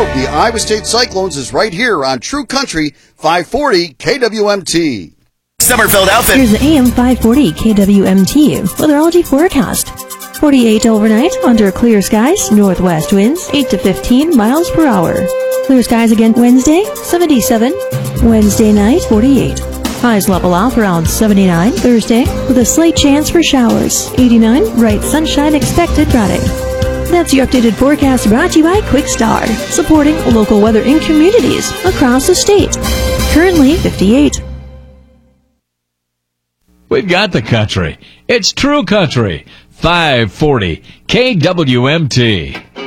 of the Iowa State Cyclones is right here on True Country 540 KWMT. Summer Philadelphia. Here's the AM 540 KWMT weatherology forecast. 48 overnight under clear skies, northwest winds 8 to 15 miles per hour. Clear skies again Wednesday, 77. Wednesday night, 48. Highs level off around 79 Thursday with a slight chance for showers. 89, bright sunshine expected Friday. That's your updated forecast brought to you by Quick Star, supporting local weather in communities across the state. Currently 58. We've got the country. It's True Country 540 KWMT.